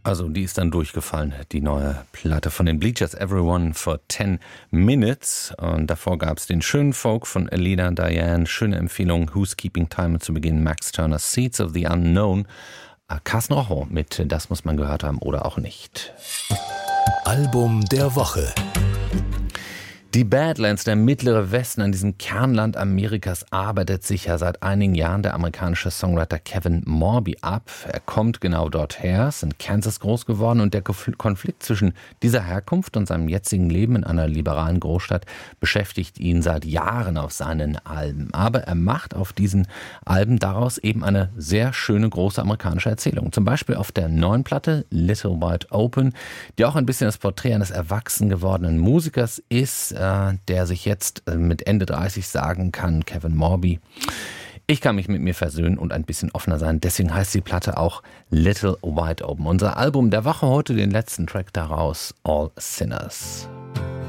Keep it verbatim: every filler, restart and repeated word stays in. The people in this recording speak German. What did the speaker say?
Also die ist dann durchgefallen, die neue Platte von den Bleachers, Everyone for ten minutes. Und davor gab es den schönen Folk von Alida Diane, schöne Empfehlung, Who's Keeping Time, und zu Beginn Max Turner, Seeds of the Unknown. Carsten Rocho mit Das muss man gehört haben oder auch nicht. Album der Woche. Die Badlands, der mittlere Westen an diesem Kernland Amerikas, arbeitet sich ja seit einigen Jahren der amerikanische Songwriter Kevin Morby ab. Er kommt genau dort her, ist in Kansas groß geworden, und der Konflikt zwischen dieser Herkunft und seinem jetzigen Leben in einer liberalen Großstadt beschäftigt ihn seit Jahren auf seinen Alben. Aber er macht auf diesen Alben daraus eben eine sehr schöne, große amerikanische Erzählung. Zum Beispiel auf der neuen Platte Little Wide Open, die auch ein bisschen das Porträt eines erwachsen gewordenen Musikers ist, der sich jetzt mit Ende dreißig sagen kann, Kevin Morby, ich kann mich mit mir versöhnen und ein bisschen offener sein. Deswegen heißt die Platte auch Little Wide Open. Unser Album der Woche heute, den letzten Track daraus, All Sinners.